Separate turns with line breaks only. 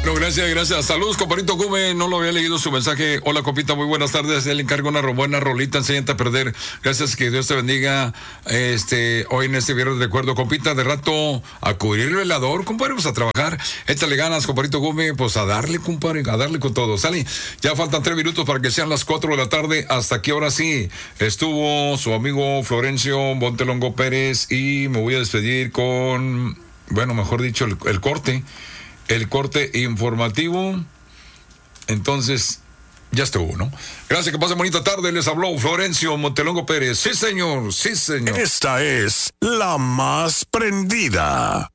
No, gracias. Saludos, compadrito Gume. No lo había leído su mensaje. Hola, compita, muy buenas tardes. Él encarga una buena rolita, enséñate a perder. Gracias, que Dios te bendiga. Hoy en este viernes de acuerdo, compita, de rato a cubrir el velador, compadre, pues a trabajar. Échale ganas, compadrito Gume, pues a darle, compadre, a darle con todo. Sale, ya faltan 3 minutos para que sean las 4 de la tarde. Hasta aquí ahora sí estuvo su amigo Florencio Montelongo Pérez y me voy a despedir con, bueno, mejor dicho, el corte. El corte informativo. Entonces, ya estuvo, ¿no? Gracias, que pasen bonita tarde. Les habló Florencio Montelongo Pérez. Sí, señor.
Esta es la más prendida.